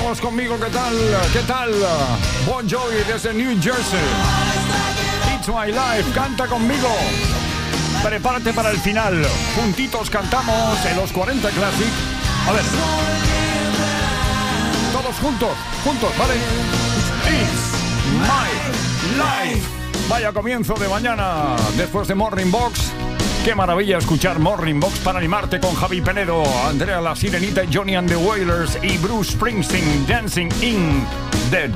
todos conmigo, ¿qué tal? ¿Qué tal? Bon Jovi desde New Jersey. It's My Life, canta conmigo. Prepárate para el final. Juntitos cantamos en los 40 Classic. A ver. Todos juntos, ¿vale? It's My Life. Vaya comienzo de mañana después de Morning Box. Qué maravilla escuchar Morning Box para animarte con Javi Penedo, Andrea La Sirenita y Johnny and the Wailers y Bruce Springsteen, Dancing in the